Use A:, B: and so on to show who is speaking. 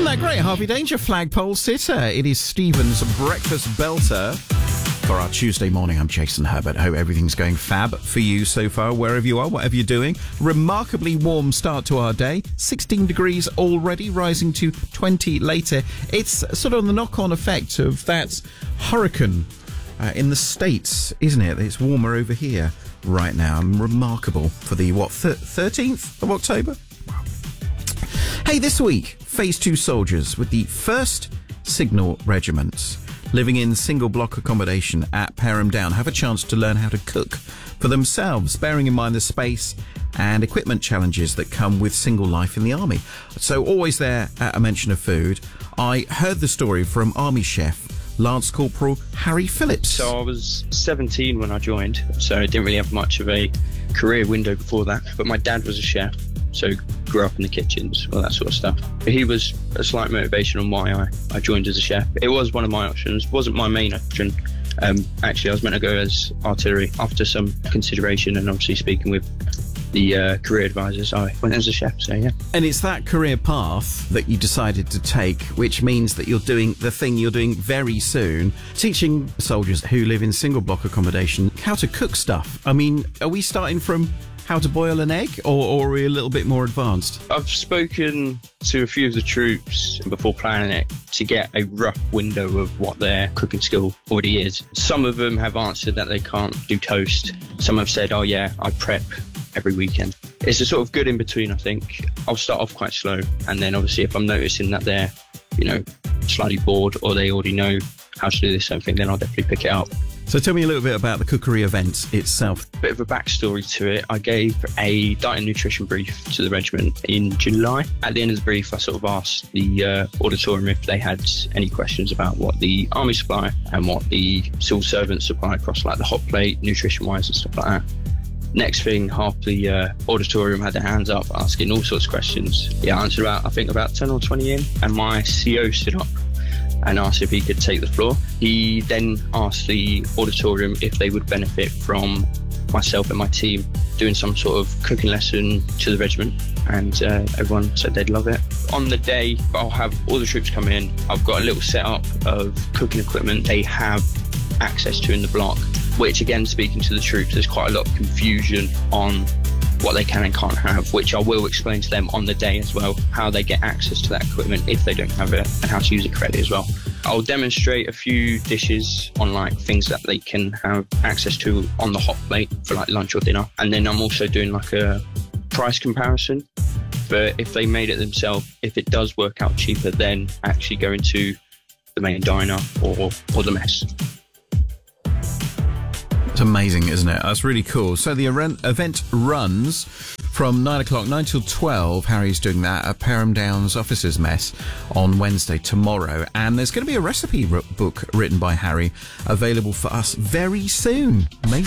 A: that great? Harvey Danger, Flagpole Sitter. It is Stephen's Breakfast Belter. For our Tuesday morning, I'm Jason Herbert. Hope everything's going fab for you so far, wherever you are, whatever you're doing. Remarkably warm start to our day. 16 degrees already, rising to 20 later. It's sort of the knock-on effect of that hurricane in the States, isn't it? It's warmer over here right now. Remarkable for the, 13th of October? Wow. Hey, this week, Phase 2 soldiers with the 1st Signal Regiment living in single block accommodation at Perham Down have a chance to learn how to cook for themselves, bearing in mind the space and equipment challenges that come with single life in the army. So always there at a mention of food, I heard the story from Army chef Lance Corporal Harry Phillips.
B: So I was 17 when I joined, so I didn't really have much of a career window before that, but my dad was a chef, so grew up in the kitchens, all that sort of stuff. He was a slight motivation on why I joined as a chef. It was one of my options, wasn't my main option. Actually, I was meant to go as artillery. After some consideration and obviously speaking with the career advisors, I went as a chef, so yeah.
A: And it's that career path that you decided to take, which means that you're doing the thing you're doing very soon, teaching soldiers who live in single block accommodation how to cook stuff. I mean, are we starting from how to boil an egg, or are we a little bit more advanced?
B: I've spoken to a few of the troops before planning it to get a rough window of what their cooking skill already is. Some of them have answered that they can't do toast. Some have said, oh yeah, I prep every weekend. It's a sort of good in between, I think. I'll start off quite slow, and then obviously if I'm noticing that they're, slightly bored or they already know how to do this something, then I'll definitely pick it up.
A: So tell me a little bit about the cookery event itself.
B: Bit of a backstory to it. I gave a diet and nutrition brief to the regiment in July. At the end of the brief, I sort of asked the auditorium if they had any questions about what the army supply and what the civil servants supply across like the hot plate, nutrition-wise and stuff like that. Next thing, half the auditorium had their hands up asking all sorts of questions. Yeah, I answered about 10 or 20 in, and my CO stood up and asked if he could take the floor. He then asked the auditorium if they would benefit from myself and my team doing some sort of cooking lesson to the regiment, and everyone said they'd love it. On the day, I'll have all the troops come in. I've got a little setup of cooking equipment they have access to in the block, which again, speaking to the troops, there's quite a lot of confusion on what they can and can't have, which I will explain to them on the day as well, how they get access to that equipment if they don't have it, and how to use it correctly as well. I'll demonstrate a few dishes on like things that they can have access to on the hot plate for like lunch or dinner, and then I'm also doing like a price comparison for if they made it themselves, if it does work out cheaper than actually going to the main diner or the mess.
A: It's amazing, isn't it? That's really cool. So the event runs from 9 till 12. Harry's doing that at Perham Downs Officers' Mess on Wednesday, tomorrow. And there's going to be a recipe book written by Harry available for us very soon. Amazing.